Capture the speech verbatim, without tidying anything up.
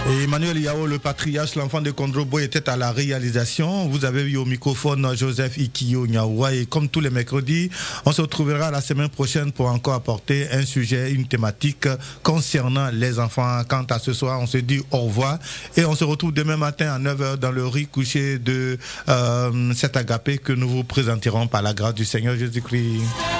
Et Emmanuel Yao, le patriarche, l'enfant de Kondrobo, était à la réalisation. Vous avez eu au microphone Joseph Ikiyo Nyaoua. Et comme tous les mercredis, on se retrouvera la semaine prochaine pour encore apporter un sujet, une thématique concernant les enfants. Quant à ce soir, on se dit au revoir. Et on se retrouve demain matin à neuf heures dans le riz couché de euh, cet agapé que nous vous présenterons par la grâce du Seigneur Jésus-Christ.